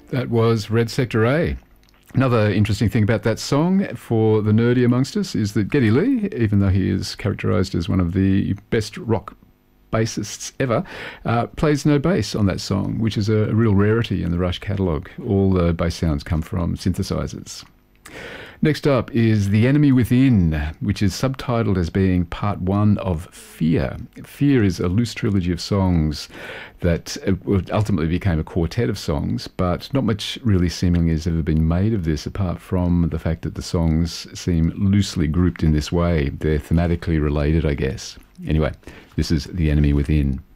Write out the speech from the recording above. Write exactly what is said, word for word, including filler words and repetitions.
That was Red Sector A. Another interesting thing about that song for the nerdy amongst us is that Geddy Lee, even though he is characterised as one of the best rock bassists ever, uh, plays no bass on that song, which is a, a real rarity in the Rush catalogue. All the bass sounds come from synthesizers. Next up is The Enemy Within, which is subtitled as being part one of Fear. Fear is a loose trilogy of songs that ultimately became a quartet of songs, but not much really seemingly has ever been made of this, apart from the fact that the songs seem loosely grouped in this way. They're thematically related, I guess. Anyway, this is The Enemy Within.